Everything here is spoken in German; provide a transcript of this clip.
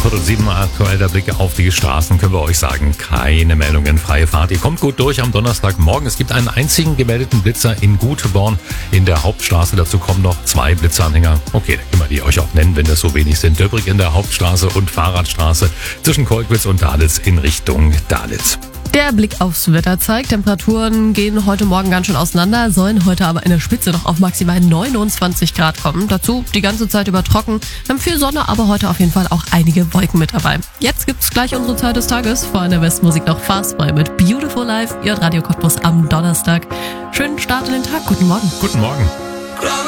7 aktuell der Blick auf die Straßen, können wir euch sagen, keine Meldungen, freie Fahrt. Ihr kommt gut durch am Donnerstagmorgen. Es gibt einen einzigen gemeldeten Blitzer in Guteborn in der Hauptstraße. Dazu kommen noch 2 Blitzeranhänger. Okay, dann können wir die euch auch nennen, wenn das so wenig sind. Döbrig in der Hauptstraße und Fahrradstraße zwischen Kolkwitz und Dalitz in Richtung Dalitz. Der Blick aufs Wetter zeigt, Temperaturen gehen heute Morgen ganz schön auseinander, sollen heute aber in der Spitze noch auf maximal 29 Grad kommen. Dazu die ganze Zeit über trocken. Wir haben viel Sonne, aber heute auf jeden Fall auch einige Wolken mit dabei. Jetzt gibt's gleich unsere Zeit des Tages. Vor einer Westmusik noch Fastboy mit Beautiful Life, ihr Radio Cottbus am Donnerstag. Schönen Start in den Tag, guten Morgen. Guten Morgen.